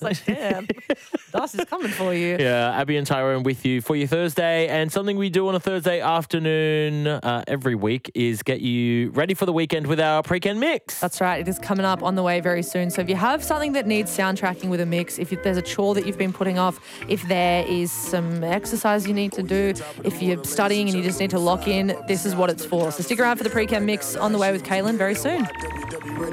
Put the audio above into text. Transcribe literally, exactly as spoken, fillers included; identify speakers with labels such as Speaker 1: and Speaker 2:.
Speaker 1: like, damn, Das is coming for you.
Speaker 2: Yeah, Abby and Tyrone with you for your Thursday. And something we do on a Thursday afternoon uh, every week is get you ready for the weekend with our pre-ken mix.
Speaker 1: That's right. It is coming up on the way very soon. So if you have something that needs soundtracking with a mix, if there's a chore that you've been putting off, if there is some exercise you need to do, if you're studying and you just need to lock in, this is what it's for. So stick around for the pre-ken mix on the way with Kaylin very soon.